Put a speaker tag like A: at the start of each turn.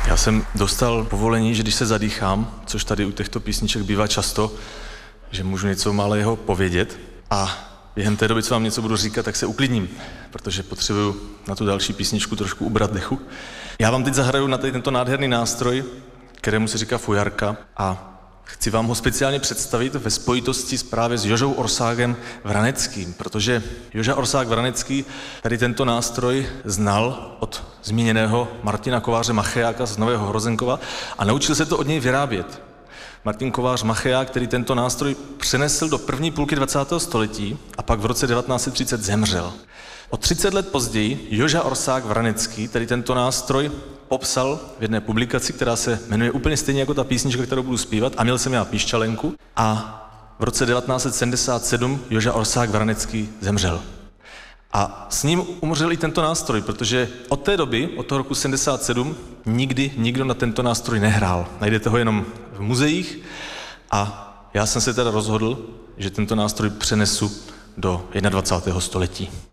A: Já jsem dostal povolení, že když se zadýchám, což tady u těchto písniček bývá často, že můžu něco malého povědět a během té doby, co vám něco budu říkat, tak se uklidním, protože potřebuju na tu další písničku trošku ubrat dechu. Já vám teď zahraju na tento nádherný nástroj, kterému se říká fujarka a chci vám ho speciálně představit ve spojitosti právě s Jožou Orságem Vraneckým, protože Joža Orsák Vranecký tady tento nástroj znal od zmíněného Martina Kováře Machejáka z Nového Hrozenkova a naučil se to od něj vyrábět. Martin Kovář Macheják, který tento nástroj přenesl do první půlky 20. století a pak v roce 1930 zemřel. O 30 let později Joža Orsák Vranecký, který tento nástroj popsal v jedné publikaci, která se jmenuje úplně stejně jako ta písnička, kterou budu zpívat, a měl jsem já píšťalenku, a v roce 1977 Joža Orsák Vranecký zemřel. A s ním umřel i tento nástroj, protože od té doby, od toho roku 77, nikdy nikdo na tento nástroj nehrál. Najdete ho jenom v muzeích a já jsem se teda rozhodl, že tento nástroj přenesu do 21. století.